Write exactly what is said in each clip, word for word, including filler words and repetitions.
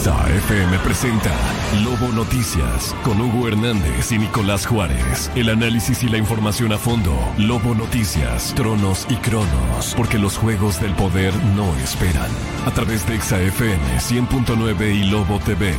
Exa F M presenta Lobo Noticias con Hugo Hernández y Nicolás Juárez. El análisis y la información a fondo. Lobo Noticias, tronos y cronos. Porque los juegos del poder no esperan. A través de Exa F M cien punto nueve y Lobo T V.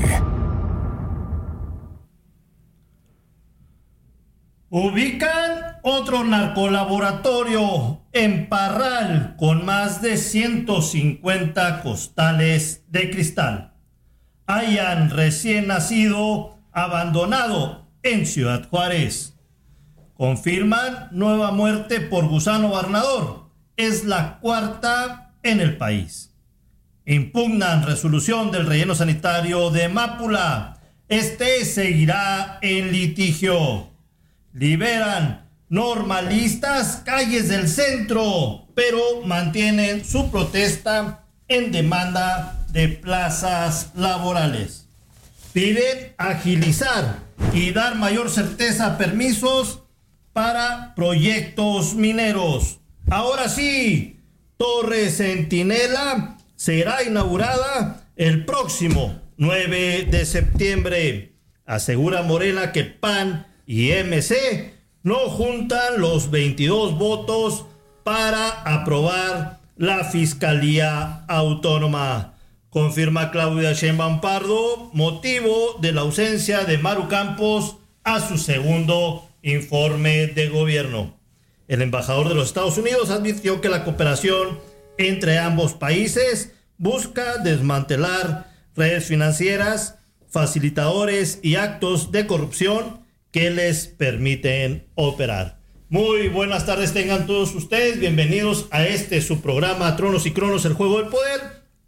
Ubican otro narcolaboratorio en Parral con más de ciento cincuenta costales de cristal. Hayan recién nacido abandonado en Ciudad Juárez. Confirman nueva muerte por gusano barnador. Es la cuarta en el país. Impugnan resolución del relleno sanitario de Mápula. Este seguirá en litigio. Liberan normalistas calles del centro, pero mantienen su protesta en demanda de plazas laborales. Piden agilizar y dar mayor certeza a permisos para proyectos mineros. Ahora sí, Torre Centinela será inaugurada el próximo nueve de septiembre. Asegura Morena que P A N y M C no juntan los veintidós votos para aprobar la Fiscalía Autónoma. Confirma Claudia Sheinbaum Pardo motivo de la ausencia de Maru Campos a su segundo informe de gobierno. El embajador de los Estados Unidos advirtió que la cooperación entre ambos países busca desmantelar redes financieras, facilitadores y actos de corrupción que les permiten operar. Muy buenas tardes tengan todos ustedes, bienvenidos a este su programa Tronos y Cronos, el juego del poder.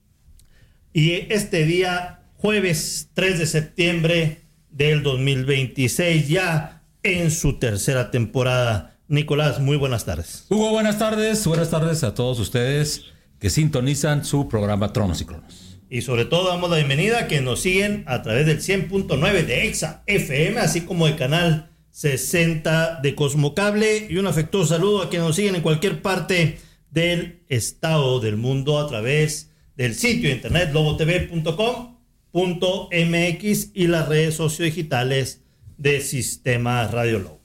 Y este día, jueves tres de septiembre del dos mil veintiséis, ya en su tercera temporada. Nicolás, muy buenas tardes. Hugo, buenas tardes, buenas tardes a todos ustedes que sintonizan su programa Tronos y Cronos. Y sobre todo damos la bienvenida a quienes nos siguen a través del cien punto nueve de Exa F M, así como el canal sesenta de Cosmocable. Y un afectuoso saludo a quienes nos siguen en cualquier parte del estado del mundo a través del sitio de internet lobo t v punto com punto m x y las redes sociodigitales de Sistema Radio Lobo.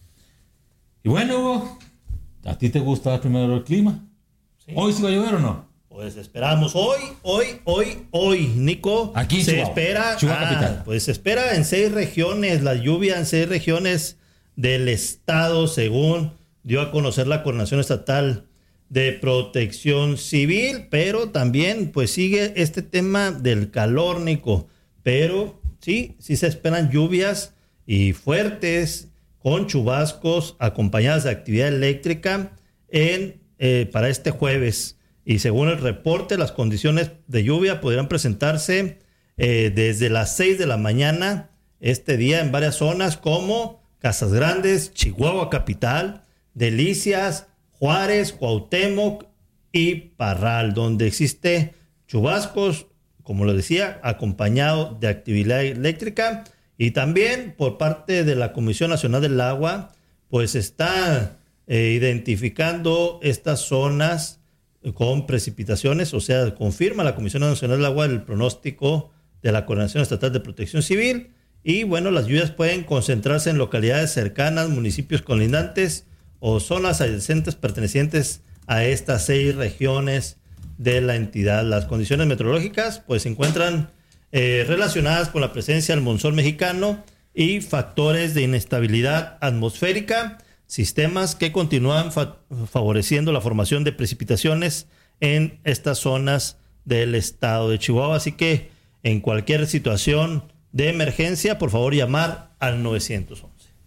Y bueno, Hugo, ¿a ti te gusta primero el clima? ¿Sí? ¿Hoy sí va a llover o no? Pues esperamos hoy, hoy, hoy, hoy, Nico. Aquí se Chihuahua, espera, Chihuahua ah, capital. Pues se espera en seis regiones, la lluvia en seis regiones del estado, según dio a conocer la Coordinación Estatal de Protección Civil, pero también pues sigue este tema del calor, Nico. Pero sí, sí se esperan lluvias y fuertes con chubascos acompañadas de actividad eléctrica en eh, para este jueves. Y según el reporte, las condiciones de lluvia podrían presentarse eh, desde las seis de la mañana este día en varias zonas como Casas Grandes, Chihuahua Capital, Delicias, Juárez, Cuauhtémoc y Parral, donde existe chubascos, como lo decía, acompañado de actividad eléctrica. Y también por parte de la Comisión Nacional del Agua, pues está eh, identificando estas zonas con precipitaciones, o sea, confirma la Comisión Nacional del Agua el pronóstico de la Coordinación Estatal de Protección Civil. Y bueno, las lluvias pueden concentrarse en localidades cercanas, municipios colindantes o zonas adyacentes pertenecientes a estas seis regiones de la entidad. Las condiciones meteorológicas pues se encuentran eh, relacionadas con la presencia del monzón mexicano y factores de inestabilidad atmosférica, sistemas que continúan fa- favoreciendo la formación de precipitaciones en estas zonas del estado de Chihuahua. Así que en cualquier situación de emergencia, por favor llamar al nueve once.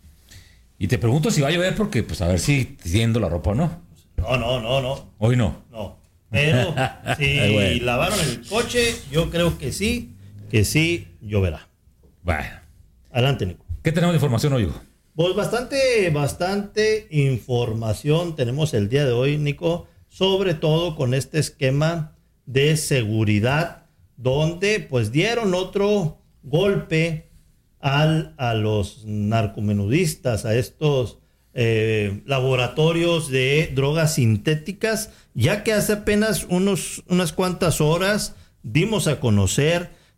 Y te pregunto si va a llover porque, pues, a ver si tiendo la ropa o no. No, no, no, no. Hoy no. No. Pero si Ay, bueno. lavaron el coche, yo creo que sí, que sí lloverá. Bueno. Adelante, Nico. ¿Qué tenemos de información hoy, Hugo? Pues bastante, bastante información tenemos el día de hoy, Nico, sobre todo con este esquema de seguridad, donde pues dieron otro golpe al, a los narcomenudistas, a estos eh, laboratorios de drogas sintéticas, ya que hace apenas unos, unas cuantas horas dimos a conocer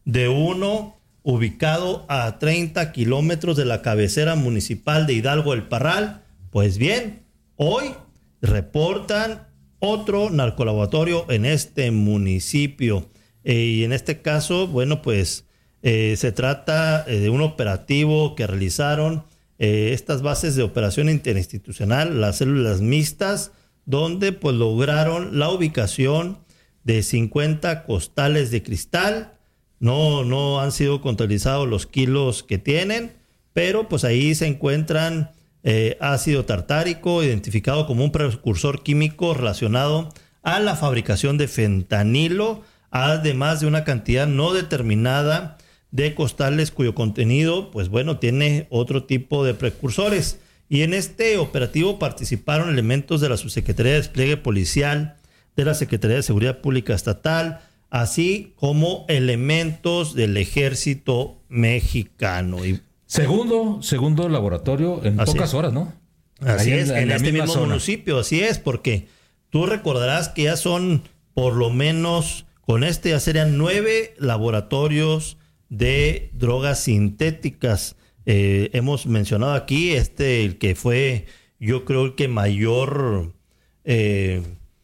de uno ubicado a treinta kilómetros de la cabecera municipal de Hidalgo del Parral. Pues bien, hoy reportan otro narcolaboratorio en este municipio. Eh, y en este caso, bueno, pues eh, se trata eh, de un operativo que realizaron eh, estas bases de operación interinstitucional, las células mixtas, donde pues lograron la ubicación de cincuenta costales de cristal. No, no han sido contabilizados los kilos que tienen, pero pues ahí se encuentran eh, ácido tartárico, identificado como un precursor químico relacionado a la fabricación de fentanilo, además de una cantidad no determinada de costales cuyo contenido, pues bueno, tiene otro tipo de precursores. Y en este operativo participaron elementos de la Subsecretaría de Despliegue Policial, de la Secretaría de Seguridad Pública Estatal, así como elementos del Ejército Mexicano. Y segundo, segundo laboratorio en así pocas es. horas, ¿no? Así Ahí es, en, en la este misma mismo zona. municipio, así es, porque tú recordarás que ya son por lo menos, con este ya serían nueve laboratorios de drogas sintéticas. Eh, hemos mencionado aquí este, el que fue, yo creo, el que mayor eh,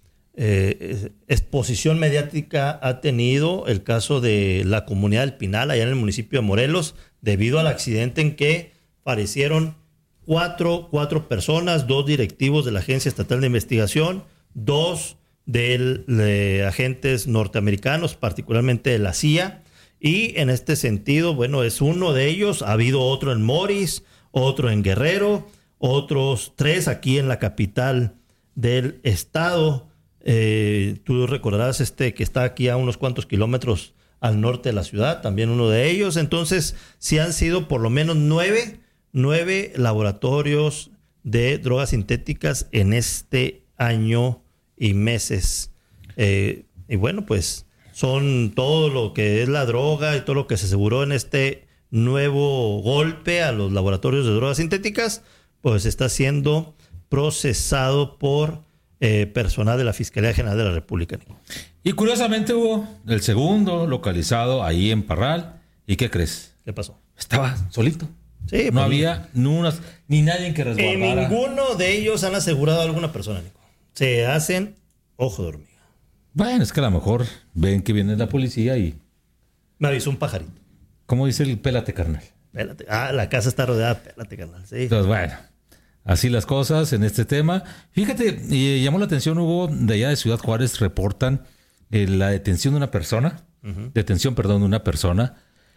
eh, exposición mediática ha tenido, el caso de la comunidad del Pinal, allá en el municipio de Morelos, debido al accidente en que fallecieron cuatro, cuatro personas, dos directivos de la Agencia Estatal de Investigación, dos de, de agentes norteamericanos, particularmente de la C I A. Y en este sentido, bueno, es uno de ellos. Ha habido otro en Moris, otro en Guerrero, otros tres aquí en la capital del estado. Eh, tú recordarás este que está aquí a unos cuantos kilómetros al norte de la ciudad, también uno de ellos. Entonces, sí han sido por lo menos nueve, nueve laboratorios de drogas sintéticas en este año y meses. Eh, y bueno, pues son todo lo que es la droga y todo lo que se aseguró en este nuevo golpe a los laboratorios de drogas sintéticas, pues está siendo procesado por eh, personal de la Fiscalía General de la República. Y curiosamente hubo el segundo localizado ahí en Parral. ¿Y qué crees? ¿Qué pasó? Estaba solito. Sí, no pues, había ni, unas, ni nadie que en resguardara. ninguno de ellos han asegurado a alguna persona, Nico. Se hacen ojo de hormiga. Bueno, es que a lo mejor ven que viene la policía y... Me avisó un pajarito. ¿Cómo dice el pélate, carnal? Pélate. Ah, la casa está rodeada, pélate, carnal. Sí. Entonces, bueno, así las cosas en este tema. Fíjate, y llamó la atención, Hugo, de allá de Ciudad Juárez, reportan eh, la detención de una persona, uh-huh. detención, perdón, de una persona,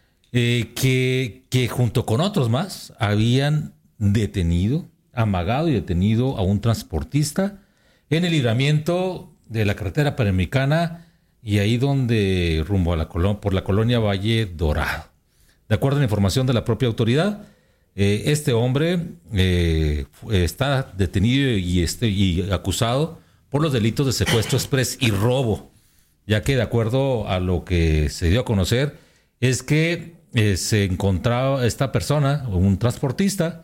eh, que, que junto con otros más habían detenido, amagado y detenido a un transportista en el libramiento de la carretera panamericana y ahí donde rumbo a la colo- por la colonia Valle Dorado. De acuerdo a la información de la propia autoridad, eh, este hombre eh, está detenido y, este, y acusado por los delitos de secuestro express y robo, ya que de acuerdo a lo que se dio a conocer es que eh, se encontraba esta persona, un transportista,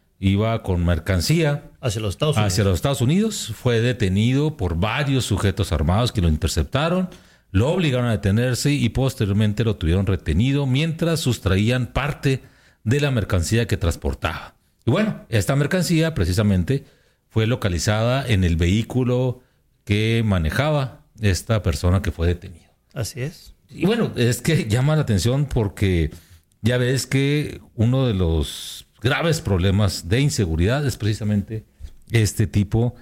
iba con mercancía hacia los Estados Unidos. Hacia los Estados Unidos. Fue detenido por varios sujetos armados que lo interceptaron, lo obligaron a detenerse y posteriormente lo tuvieron retenido mientras sustraían parte de la mercancía que transportaba. Y bueno, esta mercancía precisamente fue localizada en el vehículo que manejaba esta persona que fue detenida. Así es. Y bueno, es que llama la atención porque ya ves que uno de los graves problemas de inseguridad es precisamente este tipo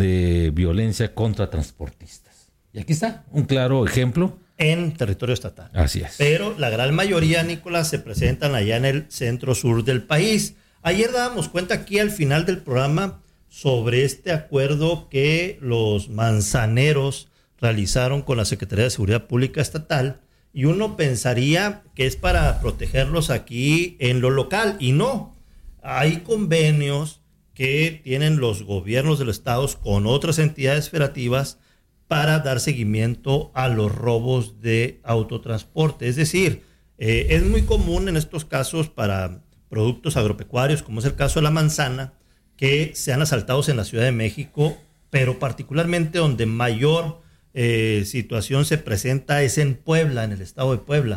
de violencia contra transportistas. Y aquí está un claro ejemplo. En territorio estatal. Así es. Pero la gran mayoría, Nicolás, se presentan allá en el centro sur del país. Ayer dábamos cuenta aquí al final del programa sobre este acuerdo que los manzaneros realizaron con la Secretaría de Seguridad Pública Estatal. Y uno pensaría que es para protegerlos aquí en lo local. Y no. Hay convenios que tienen los gobiernos de los estados con otras entidades federativas para dar seguimiento a los robos de autotransporte. Es decir, eh, es muy común en estos casos para productos agropecuarios, como es el caso de la manzana, que sean asaltados en la Ciudad de México, pero particularmente donde mayor eh, situación se presenta es en Puebla, en el estado de Puebla.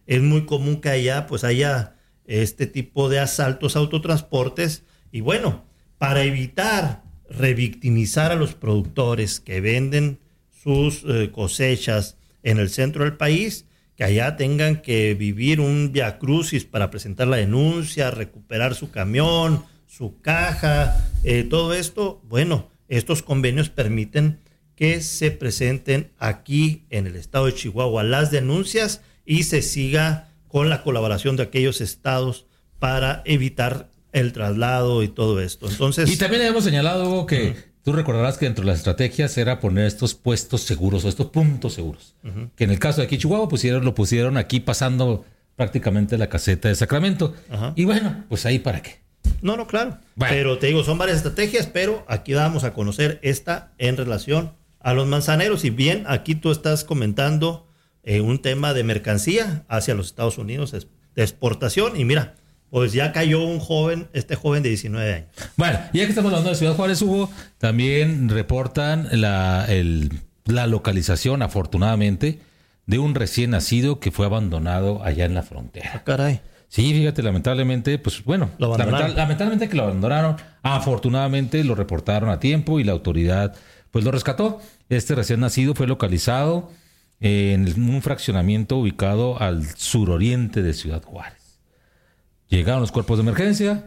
es muy común que allá pues haya este tipo de asaltos a autotransportes. Y bueno, para evitar revictimizar a los productores que venden sus eh, cosechas en el centro del país, que allá tengan que vivir un viacrucis para presentar la denuncia, recuperar su camión, su caja, eh, todo esto, bueno, estos convenios permiten que se presenten aquí en el estado de Chihuahua las denuncias y se siga con la colaboración de aquellos estados para evitar el traslado y todo esto. Entonces, y también hemos señalado que uh-huh. tú recordarás que dentro de las estrategias era poner estos puestos seguros o estos puntos seguros. Uh-huh. Que en el caso de aquí Chihuahua pusieron, lo pusieron aquí pasando prácticamente la caseta de Sacramento. Uh-huh. Y bueno, pues ahí para qué. No, no, claro. Bueno. Pero te digo, son varias estrategias, pero aquí vamos a conocer esta en relación a los manzaneros. Y bien, aquí tú estás comentando eh, un tema de mercancía hacia los Estados Unidos, de exportación. Y mira, pues ya cayó un joven, este joven de diecinueve años. Bueno, ya que estamos hablando de Ciudad Juárez, Hugo, también reportan la, el, la localización, afortunadamente, de un recién nacido que fue abandonado allá en la frontera. Ah, caray. Sí, fíjate, lamentablemente, pues bueno, lo lamentab- lamentablemente que lo abandonaron. Afortunadamente lo reportaron a tiempo y la autoridad pues lo rescató. Este recién nacido fue localizado en un fraccionamiento ubicado al suroriente de Ciudad Juárez. Llegaron los cuerpos de emergencia,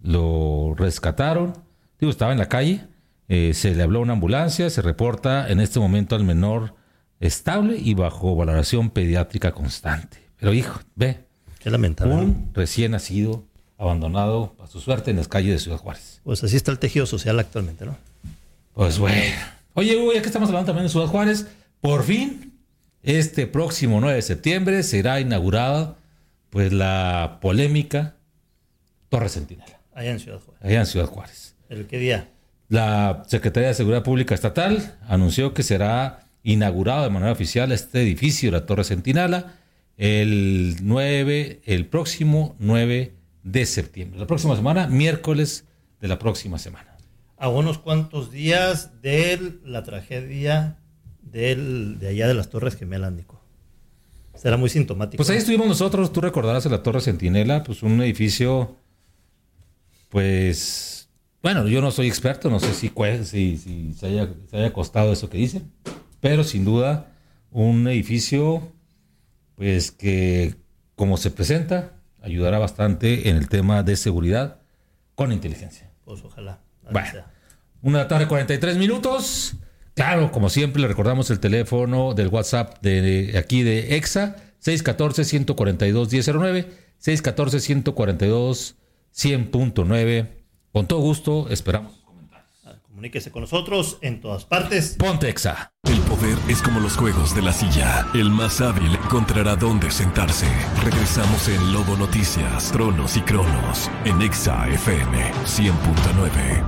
lo rescataron, digo, estaba en la calle, eh, se le habló a una ambulancia, se reporta en este momento al menor estable y bajo valoración pediátrica constante. Pero hijo, ve, qué lamentable. Un recién nacido abandonado a su suerte en las calles de Ciudad Juárez. Pues así está el tejido social actualmente, ¿no? Pues bueno. Oye, Hugo, ya que estamos hablando también de Ciudad Juárez, por fin, este próximo nueve de septiembre será inaugurada pues la polémica Torre Centinela. Allá en Ciudad Juárez. Allá en Ciudad Juárez. ¿El qué día? La Secretaría de Seguridad Pública Estatal anunció que será inaugurado de manera oficial este edificio, la Torre Centinela, el nueve, el próximo nueve de septiembre. La próxima semana, miércoles de la próxima semana. A unos cuantos días de la tragedia del, de allá de las Torres Gemelas, Nico. Será muy sintomático. Pues ahí estuvimos nosotros, tú recordarás en la Torre Centinela, pues un edificio, pues, bueno, yo no soy experto, no sé si, si, si se, haya, se haya costado eso que dicen, pero sin duda un edificio, pues que como se presenta, ayudará bastante en el tema de seguridad con inteligencia. Pues ojalá. Bueno, sea. Una tarde cuarenta y tres minutos. Claro, como siempre, le recordamos el teléfono del WhatsApp de aquí de EXA, seis uno cuatro, uno cuatro dos, uno cero cero nueve, seis uno cuatro, uno cuatro dos, cien punto nueve. Con todo gusto, esperamos sus comentarios. Comuníquese con nosotros en todas partes. Ponte EXA. El poder es como los juegos de la silla. El más hábil encontrará dónde sentarse. Regresamos en Lobo Noticias, Tronos y Cronos, en EXA F M cien punto nueve.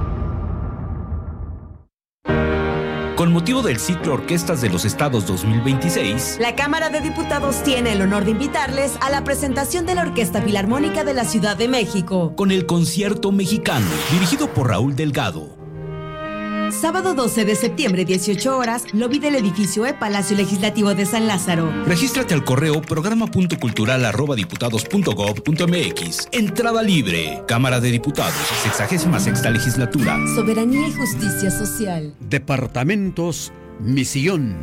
Con motivo del ciclo Orquestas de los Estados dos mil veintiséis, la Cámara de Diputados tiene el honor de invitarles a la presentación de la Orquesta Filarmónica de la Ciudad de México, con el Concierto Mexicano, dirigido por Raúl Delgado. Sábado doce de septiembre, dieciocho horas, lobby del edificio E, Palacio Legislativo de San Lázaro. Regístrate al correo programa punto cultural arroba diputados punto gob punto mx. Entrada libre. Cámara de Diputados, sexagésima sexta legislatura. Soberanía y justicia social. Departamentos Misión.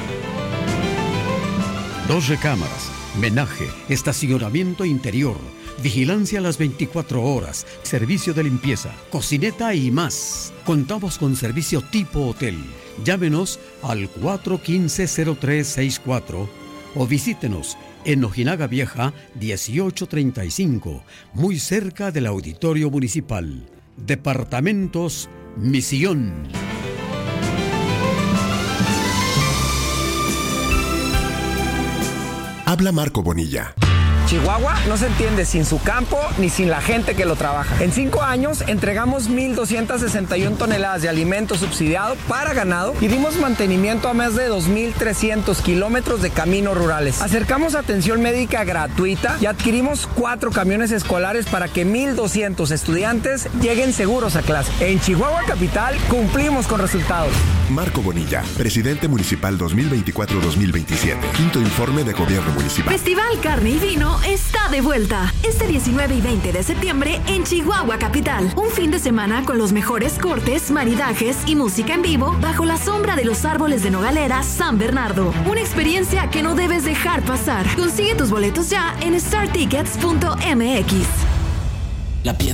Dos recámaras, menaje, estacionamiento interior, vigilancia a las veinticuatro horas, servicio de limpieza, cocineta y más. Contamos con servicio tipo hotel. Llámenos al cuatro uno cinco, cero tres seis cuatro o visítenos en Ojinaga Vieja dieciocho treinta y cinco, muy cerca del Auditorio Municipal. Departamentos Misión. Habla Marco Bonilla. Chihuahua no se entiende sin su campo ni sin la gente que lo trabaja. En cinco años entregamos mil doscientas sesenta y una toneladas de alimento subsidiado para ganado y dimos mantenimiento a más de dos mil trescientos kilómetros de caminos rurales. Acercamos atención médica gratuita y adquirimos cuatro camiones escolares para que mil doscientos estudiantes lleguen seguros a clase. En Chihuahua Capital cumplimos con resultados. Marco Bonilla, presidente municipal dos mil veinticuatro dos mil veintisiete. Quinto informe de gobierno municipal. Festival Carne y Vino está de vuelta este diecinueve y veinte de septiembre en Chihuahua Capital. Un fin de semana con los mejores cortes, maridajes y música en vivo bajo la sombra de los árboles de Nogalera San Bernardo. Una experiencia que no debes dejar pasar. Consigue tus boletos ya en star tickets punto m x. La piedra.